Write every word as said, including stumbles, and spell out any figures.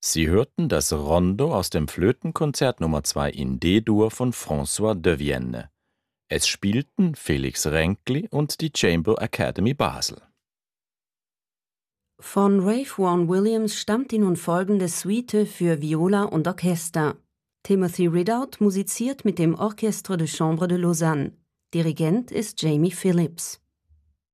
Sie hörten das Rondo aus dem Flötenkonzert Nummer zwei in D-Dur von François de Vienne. Es spielten Felix Renkli und die Chamber Academy Basel. Von Ralph Vaughan Williams stammt die nun folgende Suite für Viola und Orchester. Timothy Ridout musiziert mit dem Orchestre de Chambre de Lausanne. Dirigent ist Jamie Phillips.